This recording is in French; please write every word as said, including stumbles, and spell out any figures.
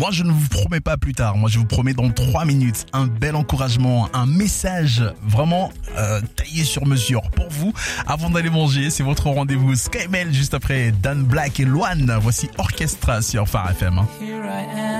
Moi, je ne vous promets pas plus tard. Moi, je vous promets dans trois minutes un bel encouragement, un message vraiment euh, taillé sur mesure pour vous. Avant d'aller manger, c'est votre rendez-vous Skymel juste après Dan Black et Luan. Voici Orchestra sur Phare F M.